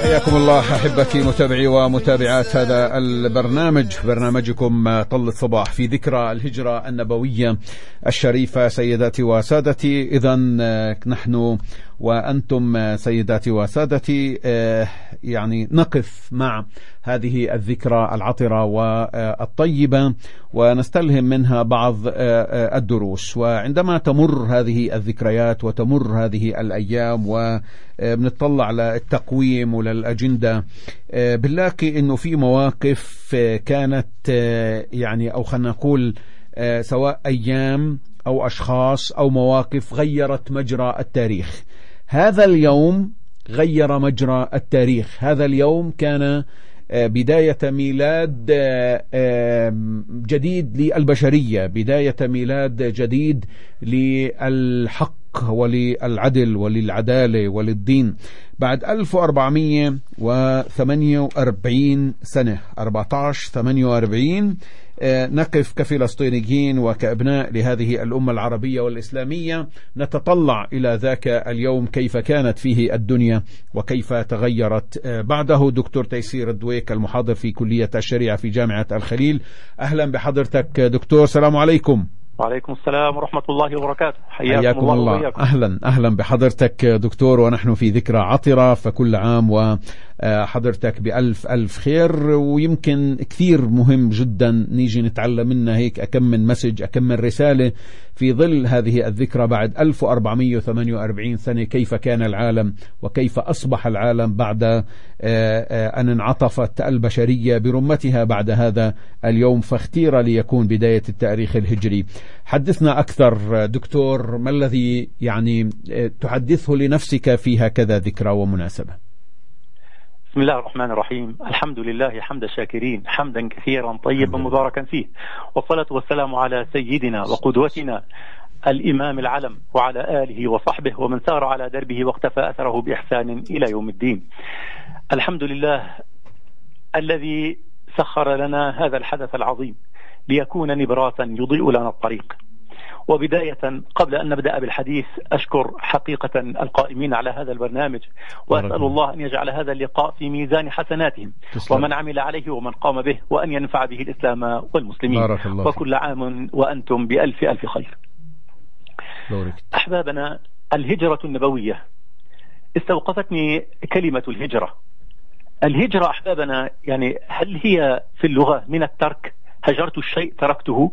حياكم الله أحبتي متابعي ومتابعات هذا البرنامج، برنامجكم طل الصباح في ذكرى الهجرة النبوية الشريفة. سيداتي وسادتي، إذن نحن وأنتم سيداتي وسادتي يعني نقف مع هذه الذكرى العطرة والطيبة ونستلهم منها بعض الدروس. وعندما تمر هذه الذكريات وتمر هذه الأيام وبنطلع للتقويم وللأجندة، بنلاقي إنه في مواقف كانت يعني أو خلينا نقول سواء أيام أو أشخاص أو مواقف غيرت مجرى التاريخ. هذا اليوم غير مجرى التاريخ. هذا اليوم كان بداية ميلاد جديد للبشرية، بداية ميلاد جديد للحق وللعدل وللعدالة وللدين. بعد 1448 سنة 1448 نقف كفلسطينيين وكأبناء لهذه الأمة العربية والإسلامية نتطلع إلى ذاك اليوم، كيف كانت فيه الدنيا وكيف تغيرت بعده. دكتور تيسير الدويك، المحاضر في كلية الشريعة في جامعة الخليل، أهلا بحضرتك دكتور. السلام عليكم. وعليكم السلام ورحمة الله وبركاته. حياكم الله وبياكم. أهلا بحضرتك دكتور، ونحن في ذكرى عطرة، فكل عام وحضرتك بألف ألف خير. ويمكن كثير مهم جدا نيجي نتعلم منها هيك أكم من مسج، أكم من رسالة في ظل هذه الذكرى بعد 1448 سنة، كيف كان العالم وكيف أصبح العالم بعد أن انعطفت البشرية برمتها بعد هذا اليوم، فاختير ليكون بداية التاريخ الهجري. حدثنا أكثر دكتور، ما الذي يعني تحدثه لنفسك في هكذا ذكرى ومناسبة؟ بسم الله الرحمن الرحيم. الحمد لله حمد شاكرين، حمدا كثيرا طيبا مباركا فيه، والصلاة والسلام على سيدنا وقدوتنا الإمام العلم وعلى آله وصحبه ومن سار على دربه واقتفى أثره بإحسان إلى يوم الدين. الحمد لله الذي سخر لنا هذا الحدث العظيم ليكون نبراسا يضيء لنا الطريق. وبداية قبل أن نبدأ بالحديث أشكر حقيقة القائمين على هذا البرنامج، وأسأل الله أن يجعل هذا اللقاء في ميزان حسناتهم ومن عمل عليه ومن قام به، وأن ينفع به الإسلام والمسلمين. وكل عام وأنتم بألف ألف خير. أحبابنا، الهجرة النبوية استوقفتني كلمة الهجرة. الهجرة أحبابنا يعني هل هي في اللغة من الترك؟ هجرت الشيء تركته.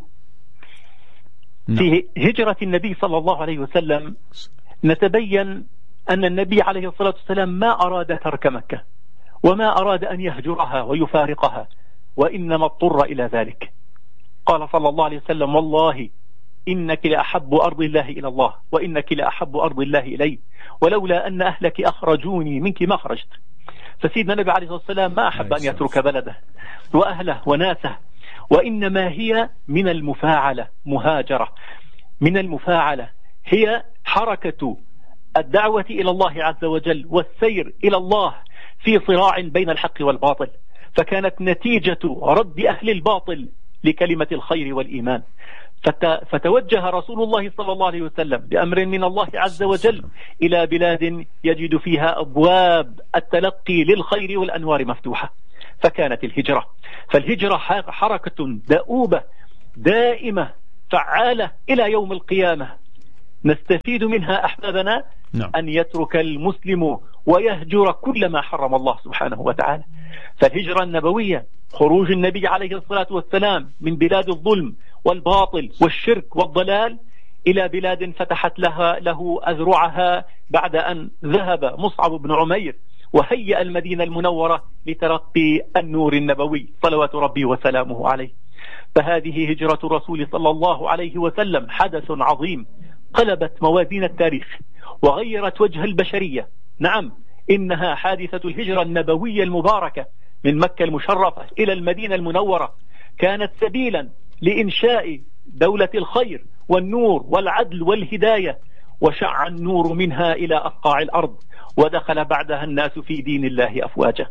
في هجرة النبي صلى الله عليه وسلم نتبين أن النبي عليه الصلاة والسلام ما أراد ترك مكة وما أراد أن يهجرها ويفارقها، وإنما اضطر إلى ذلك. قال صلى الله عليه وسلم: والله إنك لأحب أرض الله إلى الله، وإنك لأحب أرض الله إلي، ولولا أن أهلك أخرجوني منك ما خرجت. فسيدنا النبي عليه الصلاة والسلام ما أحب أن يترك بلده وأهله وناسه، وإنما هي من المفاعلة، مهاجرة من المفاعلة، هي حركة الدعوة إلى الله عز وجل والسير إلى الله في صراع بين الحق والباطل. فكانت نتيجة رد أهل الباطل لكلمة الخير والإيمان. فتوجه رسول الله صلى الله عليه وسلم بأمر من الله عز وجل إلى بلاد يجد فيها أبواب التلقي للخير والأنوار مفتوحة، فكانت الهجرة. فالهجرة حركة دؤوبة دائمة فعالة إلى يوم القيامة، نستفيد منها أحبابنا أن يترك المسلم ويهجر كل ما حرم الله سبحانه وتعالى. فالهجرة النبوية خروج النبي عليه الصلاة والسلام من بلاد الظلم والباطل والشرك والضلال إلى بلاد فتحت له أذرعها بعد أن ذهب مصعب بن عمير وهيأ المدينة المنورة لتلقي النور النبوي صلوات ربي وسلامه عليه. فهذه هجرة الرسول صلى الله عليه وسلم حدث عظيم قلبت موازين التاريخ وغيرت وجه البشرية. نعم، إنها حادثة الهجرة النبوية المباركة من مكة المشرفة إلى المدينة المنورة، كانت سبيلا لإنشاء دولة الخير والنور والعدل والهداية، وشع النور منها إلى أصقاع الأرض، ودخل بعدها الناس في دين الله أفواجا.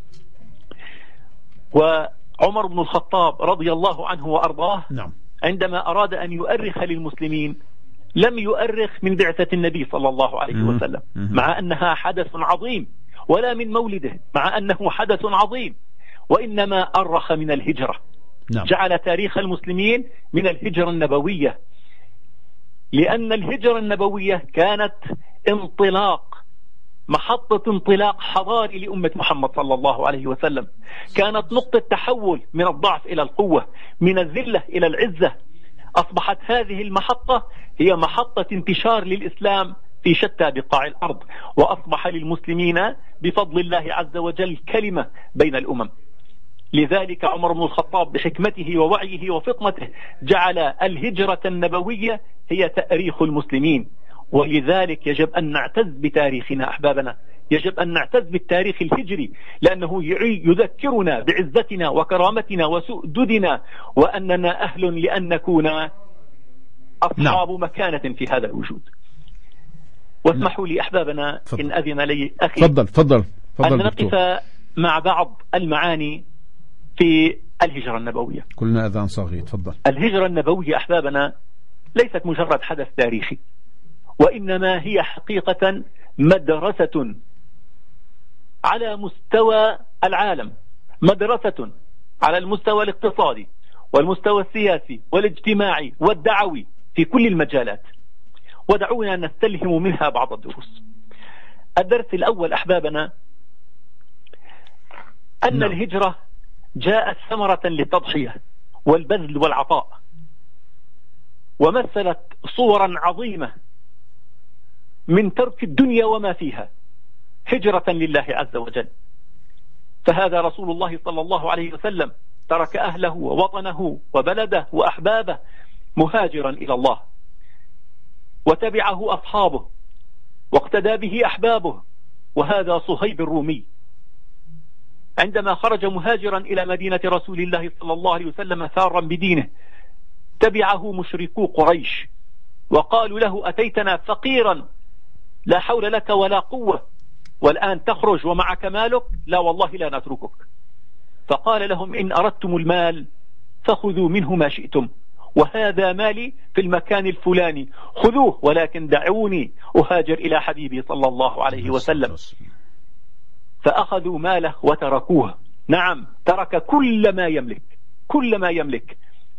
وعمر بن الخطاب رضي الله عنه وأرضاه عندما أراد أن يؤرخ للمسلمين لم يؤرخ من بعثة النبي صلى الله عليه وسلم، مع أنها حدث عظيم ولا من مولده، مع أنه حدث عظيم، وإنما أرخ من الهجرة. نعم. جعل تاريخ المسلمين من الهجرة النبوية، لأن الهجرة النبوية كانت محطة انطلاق حضاري لأمة محمد صلى الله عليه وسلم، كانت نقطة تحول من الضعف إلى القوة، من الذلة إلى العزة. أصبحت هذه المحطة هي محطة انتشار للإسلام في شتى بقاع الأرض، وأصبح للمسلمين بفضل الله عز وجل كلمة بين الأمم. لذلك عمر بن الخطاب بحكمته ووعيه وفطنته جعل الهجرة النبوية هي تاريخ المسلمين. ولذلك يجب أن نعتز بتاريخنا أحبابنا، يجب أن نعتز بالتاريخ الهجري، لأنه يذكرنا بعزتنا وكرامتنا وسؤددنا، وأننا أهل لأن نكون أصحاب مكانة في هذا الوجود. واسمحوا لي أحبابنا إن أذن لي أخي تفضل أن نقف مع بعض المعاني في الهجرة النبوية. كلنا أذان صاغي. تفضل. الهجرة النبوية أحبابنا ليست مجرد حدث تاريخي، وإنما هي حقيقة مدرسة على مستوى العالم، مدرسة على المستوى الاقتصادي والمستوى السياسي والاجتماعي والدعوي في كل المجالات. ودعونا نستلهم منها بعض الدروس. الدرس الأول أحبابنا أن الهجرة جاءت ثمرة للتضحية والبذل والعطاء، ومثلت صورا عظيمة من ترك الدنيا وما فيها هجرة لله عز وجل. فهذا رسول الله صلى الله عليه وسلم ترك أهله ووطنه وبلده وأحبابه مهاجرا إلى الله، وتبعه أصحابه واقتدى به أحبابه. وهذا صهيب الرومي عندما خرج مهاجرا إلى مدينة رسول الله صلى الله عليه وسلم ثارا بدينه، تبعه مشركو قريش وقالوا له: أتيتنا فقيرا لا حول لك ولا قوة، والآن تخرج ومعك مالك؟ لا والله لا نتركك. فقال لهم: إن أردتم المال فخذوا منه ما شئتم، وهذا مالي في المكان الفلاني، خذوه، ولكن دعوني أهاجر إلى حبيبي صلى الله عليه وسلم. فأخذوا ماله وتركوه. نعم، ترك كل ما يملك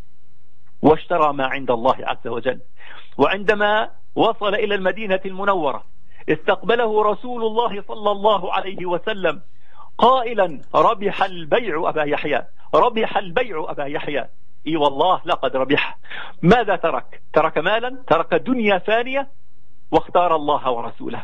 واشترى ما عند الله عز وجل. وعندما وصل إلى المدينة المنورة استقبله رسول الله صلى الله عليه وسلم قائلا: ربح البيع أبا يحيى، ربح البيع أبا يحيى. إي والله لقد ربح. ماذا ترك؟ ترك مالا، ترك دنيا فانية، واختار الله ورسوله.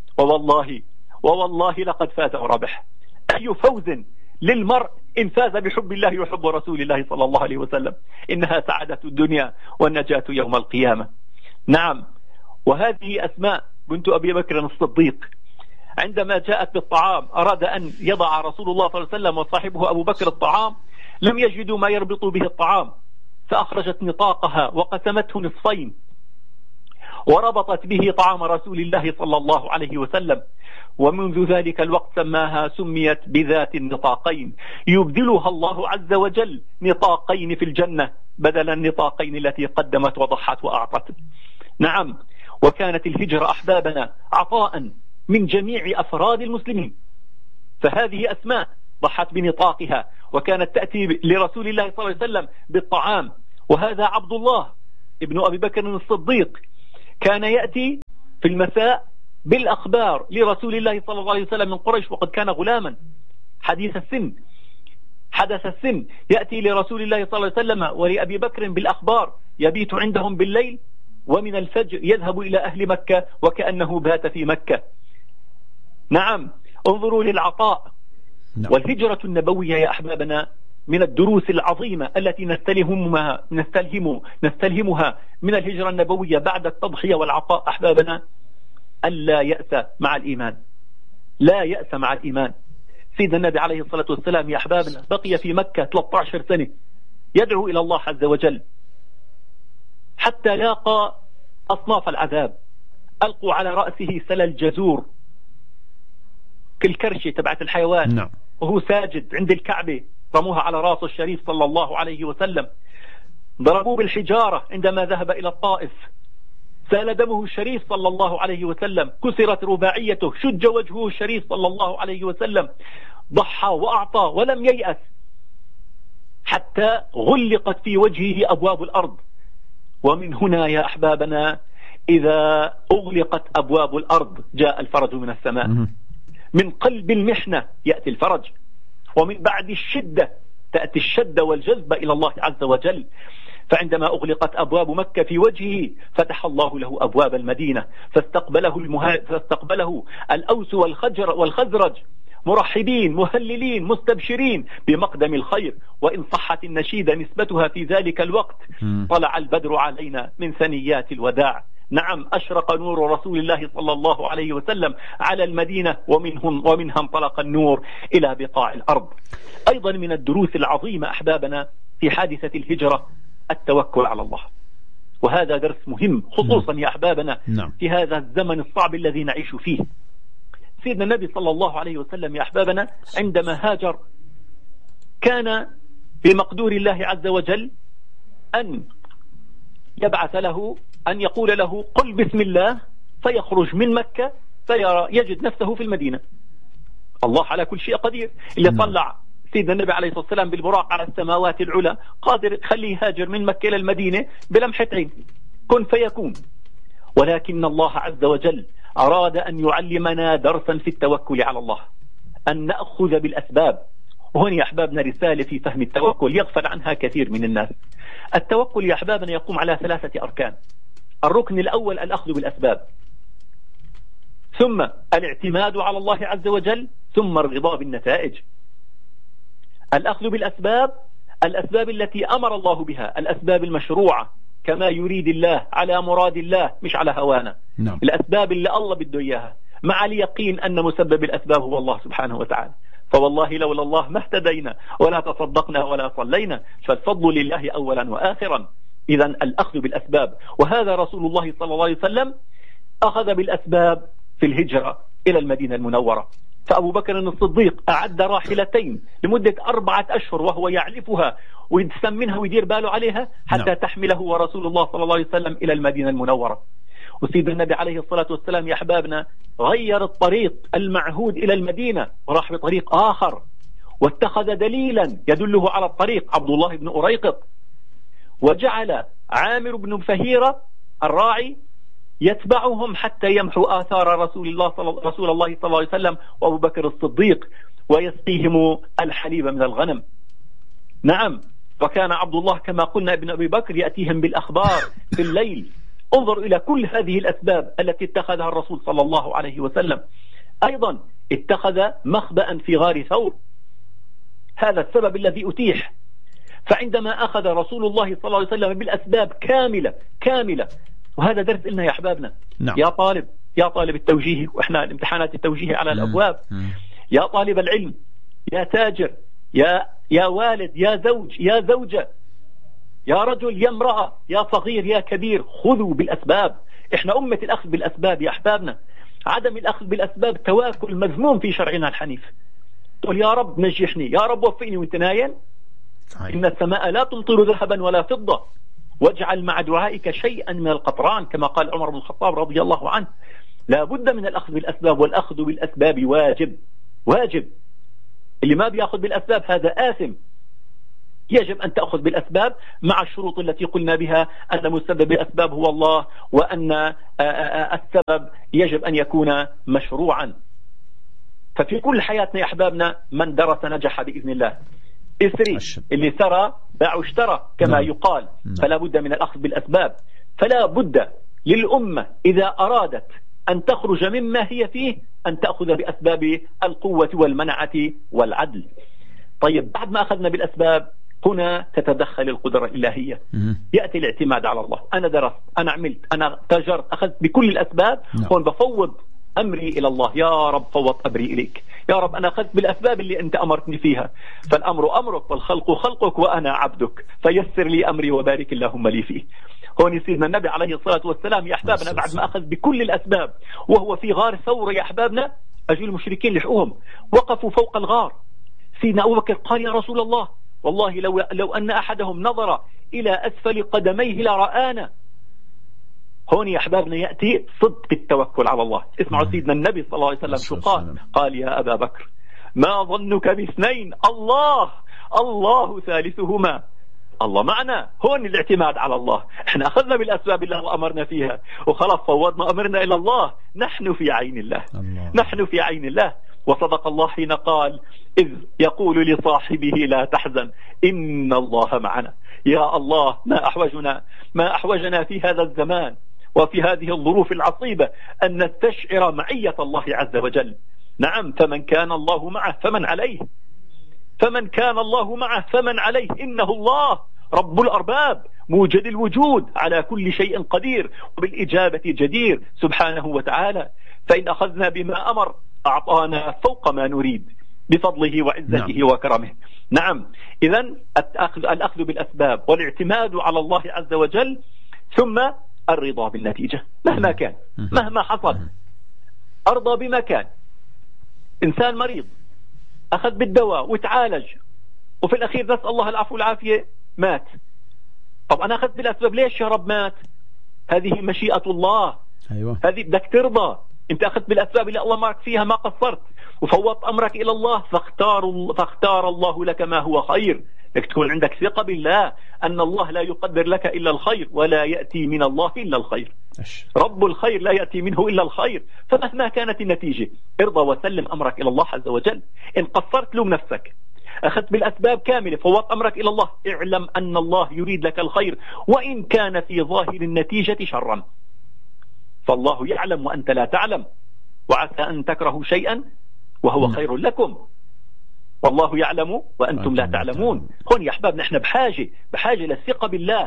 ووالله لقد فاز وربح. أي فوز للمرء إن فاز بحب الله وحب رسول الله صلى الله عليه وسلم. إنها سعادة الدنيا والنجاة يوم القيامة. نعم. وهذه أسماء بنت أبي بكر الصديق عندما جاءت بالطعام أراد أن يضع رسول الله صلى الله عليه وسلم وصاحبه أبو بكر الطعام، لم يجدوا ما يربطوا به الطعام، فأخرجت نطاقها وقسمته نصفين وربطت به طعام رسول الله صلى الله عليه وسلم. ومنذ ذلك الوقت سميت بذات النطاقين، يبدلها الله عز وجل نطاقين في الجنة بدل النطاقين التي قدمت وضحت وأعطت. نعم. وكانت الهجرة أحبابنا عطاء من جميع أفراد المسلمين. فهذه أسماء ضحت بنطاقها وكانت تأتي لرسول الله صلى الله عليه وسلم بالطعام. وهذا عبد الله ابن أبي بكر الصديق كان يأتي في المساء بالأخبار لرسول الله صلى الله عليه وسلم من قريش، وقد كان غلاما حدث السن، يأتي لرسول الله صلى الله عليه وسلم ولأبي بكر بالأخبار، يبيت عندهم بالليل، ومن الفجر يذهب إلى أهل مكة وكأنه بات في مكة. نعم. انظروا للعطاء. والهجرة النبوية يا أحبابنا من الدروس العظيمة التي نستلهمها من الهجرة النبوية بعد التضحية والعطاء أحبابنا: ألا يأس مع الإيمان. لا يأس مع الإيمان. سيدنا النبي عليه الصلاة والسلام يا أحبابنا بقي في مكة 13 سنة يدعو إلى الله عز وجل حتى لاقى أصناف العذاب. ألقوا على رأسه سلل جزور كالكرشة تبعت الحيوان وهو ساجد عند الكعبة، رموها على رأسه الشريف صلى الله عليه وسلم. ضربوه بالحجارة عندما ذهب إلى الطائف. سال دمه الشريف صلى الله عليه وسلم، كسرت رباعيته، شج وجهه الشريف صلى الله عليه وسلم، ضحى وأعطى ولم ييأس حتى غلقت في وجهه أبواب الأرض. ومن هنا يا أحبابنا إذا أغلقت أبواب الأرض جاء الفرج من السماء. من قلب المحنة يأتي الفرج، ومن بعد الشدة تأتي الشدة والجذب إلى الله عز وجل. فعندما أغلقت أبواب مكة في وجهه فتح الله له أبواب المدينة، فاستقبله الأوس والخزرج مرحبين مهللين مستبشرين بمقدم الخير. وإن صحت النشيدة نسبتها في ذلك الوقت طلع البدر علينا من ثنيات الوداع. نعم، أشرق نور رسول الله صلى الله عليه وسلم على المدينة، ومنها انطلق النور إلى بقاع الأرض. أيضا من الدروس العظيمة أحبابنا في حادثة الهجرة التوكل على الله، وهذا درس مهم خصوصا يا أحبابنا في هذا الزمن الصعب الذي نعيش فيه. سيدنا النبي صلى الله عليه وسلم يا أحبابنا عندما هاجر كان بمقدور الله عز وجل أن يبعث له، أن يقول له قل بسم الله، فيخرج من مكة فيجد نفسه في المدينة. الله على كل شيء قدير. اللي طلع سيدنا النبي عليه الصلاة والسلام بالبراق على السماوات العلى قادر تخليه هاجر من مكة إلى المدينة بلمحة عين، كن فيكون. ولكن الله عز وجل أراد أن يعلمنا درسا في التوكل على الله، أن نأخذ بالأسباب. وهنا يا أحبابنا رسالة في فهم التوكل يغفل عنها كثير من الناس. التوكل يا أحبابنا يقوم على 3 أركان. الركن الأول الأخذ بالأسباب، ثم الاعتماد على الله عز وجل، ثم الرضا بالنتائج. الأخذ بالأسباب، الأسباب التي أمر الله بها، الأسباب المشروعة كما يريد الله على مراد الله مش على هوانا. الأسباب اللي الله بده إياها، مع اليقين أن مسبب الأسباب هو الله سبحانه وتعالى. فوالله لولا الله ما اهتدينا ولا تصدقنا ولا صلينا، فالفضل لله أولا وآخرا. إذا الأخذ بالأسباب، وهذا رسول الله صلى الله عليه وسلم أخذ بالأسباب في الهجرة إلى المدينة المنورة. فأبو بكر الصديق أعد راحلتين لمدة 4 أشهر وهو يعلفها ويتسمنها ويدير باله عليها حتى تحمله ورسول الله صلى الله عليه وسلم إلى المدينة المنورة. وسيد النبي عليه الصلاة والسلام يا أحبابنا غير الطريق المعهود إلى المدينة وراح بطريق آخر، واتخذ دليلا يدله على الطريق عبد الله بن أريقط، وجعل عامر بن فهيرة الراعي يتبعهم حتى يمحو آثار رسول الله صلى الله عليه وسلم وأبو بكر الصديق، ويسقيهم الحليب من الغنم. نعم، وكان عبد الله كما قلنا ابن أبي بكر يأتيهم بالأخبار في الليل. انظر إلى كل هذه الأسباب التي اتخذها الرسول صلى الله عليه وسلم. أيضا اتخذ مخبأ في غار ثور، هذا السبب الذي أتيح. فعندما أخذ رسول الله صلى الله عليه وسلم بالأسباب كاملة، وهذا درس لنا يا أحبابنا. يا طالب التوجيه، وإحنا الامتحانات التوجيه على الأبواب، يا طالب العلم، يا تاجر، يا والد، يا زوج، يا زوجة، يا رجل، يا امرأة، يا صغير، يا كبير، خذوا بالأسباب. إحنا أمة الأخذ بالأسباب يا أحبابنا. عدم الأخذ بالأسباب تواكل مذموم في شرعنا الحنيف. تقول يا رب نجحني، يا رب وفقني وانت نايم. إن السماء لا تمطر ذهبا ولا فضة، واجعل مع دعائك شيئا من القطران، كما قال عمر بن الخطاب رضي الله عنه. لا بد من الأخذ بالأسباب، والأخذ بالأسباب واجب. اللي ما بيأخذ بالأسباب هذا آثم. يجب أن تأخذ بالأسباب مع الشروط التي قلنا بها، أن مسبب الأسباب هو الله، وأن السبب يجب أن يكون مشروعا. ففي كل حياتنا يا أحبابنا من درس نجح بإذن الله. اسري اللي سرى باع واشترى كما يقال. فلا بد من الأخذ بالأسباب. فلا بد للأمة إذا أرادت أن تخرج مما هي فيه أن تأخذ بأسباب القوة والمنعة والعدل. طيب، بعد ما أخذنا بالأسباب هنا تتدخل القدرة الإلهية. يأتي الاعتماد على الله. أنا درست، أنا عملت، أنا تاجرت، أخذت بكل الأسباب. هون بفوض أمري إلى الله. يا رب فوض أمري إليك، يا رب أنا أخذت بالأسباب اللي أنت أمرتني فيها. فالأمر أمرك والخلق خلقك وأنا عبدك، فيسر لي أمري وبارك اللهم لي فيه. هون سيدنا النبي عليه الصلاة والسلام يا أحبابنا بعد ما أخذ بكل الأسباب وهو في غار ثور يا أحبابنا، أجل المشركين لحقوهم وقفوا فوق الغار. سيدنا أبو بكر قال يا رسول الله والله لو أن أحدهم نظر إلى أسفل قدميه لرآنا. هون يا أحبابنا يأتي صدق التوكل على الله. اسمعوا سيدنا النبي صلى الله عليه وسلم شو قال. قال يا أبا بكر ما ظنك باثنين الله ثالثهما. الله معنا. هون الاعتماد على الله. احنا أخذنا بالأسباب اللي الله أمرنا فيها وخلاص فوضنا أمرنا إلى الله. نحن في عين الله. نحن في عين الله. وصدق الله حين قال إذ يقول لصاحبه لا تحزن إن الله معنا. يا الله ما أحوجنا في هذا الزمان وفي هذه الظروف العصيبة أن نستشعر معية الله عز وجل. نعم فمن كان الله معه فمن عليه. فمن كان الله معه فمن عليه. إنه الله رب الأرباب موجد الوجود على كل شيء قدير وبالإجابة جدير سبحانه وتعالى. فإن أخذنا بما أمر أعطانا فوق ما نريد بفضله وعزته وكرمه. نعم إذن الأخذ بالأسباب والاعتماد على الله عز وجل ثم الرضا بالنتيجة مهما كان مهما حصل. أرضى بما كان. إنسان مريض أخذ بالدواء وتعالج وفي الأخير نسأل الله العفو والعافية مات. طب أنا أخذت بالأسباب ليش يا رب مات؟ هذه مشيئة الله. أيوة. هذه بدك ترضى. أنت أخذت بالأسباب اللي الله معك فيها ما قصرت وفوضت أمرك إلى الله فاختار الله لك ما هو خير. لك تكون عندك ثقة بالله أن الله لا يقدر لك إلا الخير ولا يأتي من الله إلا الخير. رب الخير لا يأتي منه إلا الخير. فمهما كانت النتيجة ارضى وسلم أمرك إلى الله عز وجل. إن قصرت لوم نفسك. أخذت بالأسباب كاملة فوضت أمرك إلى الله اعلم أن الله يريد لك الخير وإن كان في ظاهر النتيجة شرا. فالله يعلم وأنت لا تعلم وعسى أن تكرهوا شيئا وهو خير لكم والله يعلم وأنتم لا تعلمون. هون يا أحباب نحن بحاجة للثقة بالله.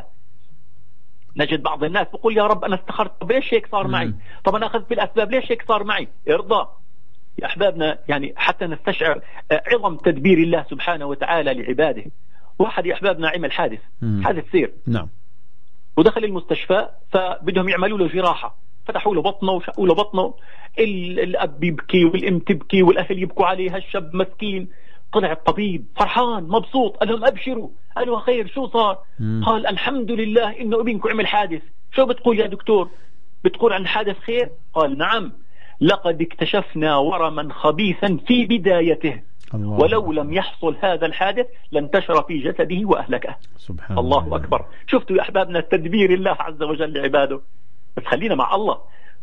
نجد بعض الناس بقول يا رب أنا استخرت طب ليش هيك صار معي؟ طب أنا أخذت بالأسباب ليش هيك صار معي؟ ارضى يا أحبابنا يعني حتى نستشعر عظم تدبير الله سبحانه وتعالى لعباده. واحد يا أحبابنا عمل حادث سير نعم ودخل المستشفى فبدهم يعملوا له جراحة فتحوا له بطنه وشقوا له بطنه. الأب يبكي والأم تبكي والأهل يبكوا عليه. هالشاب مسكين طلع الطبيب فرحان مبسوط قال لهم أبشروا. قالوا خير شو صار؟ قال الحمد لله إنه ابنكم عمل حادث. شو بتقول يا دكتور؟ بتقول عن الحادث خير؟ قال نعم لقد اكتشفنا ورما خبيثا في بدايته ولو لم يحصل هذا الحادث لانتشر في جسده وأهلكه. سبحان الله أكبر. شفتوا يا أحبابنا تدبير الله عز وجل لعباده. بس خلينا مع الله.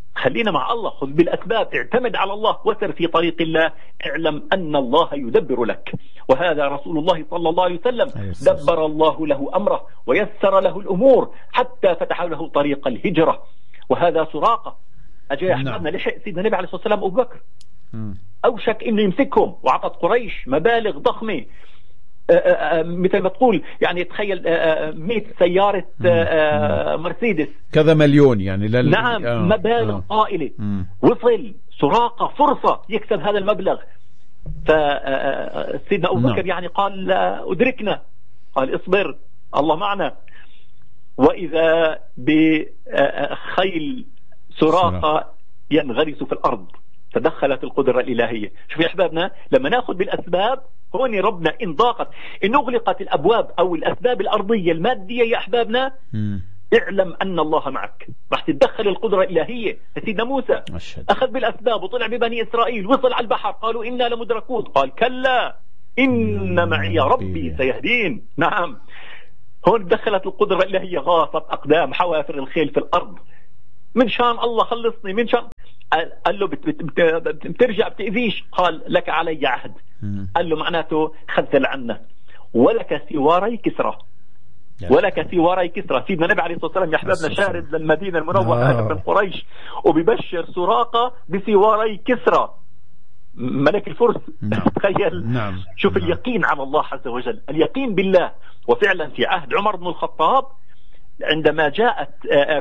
خذ بالأسباب اعتمد على الله وسر في طريق الله. اعلم أن الله يدبر لك. وهذا رسول الله صلى الله عليه وسلم دبر الله له أمره ويسر له الأمور حتى فتح له طريق الهجرة. وهذا سراقة أجا أحبابنا لحق سيدنا النبي عليه الصلاة والسلام أبو بكر أوشك إنه يمسكهم وعطت قريش مبالغ ضخمة مثل ما تقول يعني تخيل 100 سيارة مرسيدس كذا مليون يعني نعم مبالغ طائلة. وصل سراقة فرصة يكسب هذا المبلغ. فسيدنا أبو بكر يعني قال أدركنا. قال اصبر الله معنا. وإذا بخيل سراقة ينغرس في الأرض تدخلت القدرة الإلهية. شوف يا أحبابنا لما نأخذ بالأسباب هون ربنا إن ضاقت إن أغلقت الأبواب أو الأسباب الأرضية المادية يا أحبابنا اعلم أن الله معك. راح تتدخل القدرة الإلهية. سيدنا موسى أخذ بالأسباب وطلع ببني إسرائيل وصل على البحر قالوا إنا لمدركون. قال كلا إن معي ربي سيهدين. نعم هون دخلت القدرة الإلهية غاصت أقدام حوافر الخيل في الأرض. من شان الله خلصني من شان. قال له بترجع بتأذيش. قال لك علي عهد. قال له معناته خذل عنا ولك سواري كسرى. سيدنا النبي عليه الصلاة والسلام يا أحبابنا شارد للمدينة المنورة من قريش وببشر سراقة بسواري كسرى ملك الفرس. تخيل شوف اليقين على الله عز وجل اليقين بالله. وفعلا في عهد عمر بن الخطاب عندما جاءت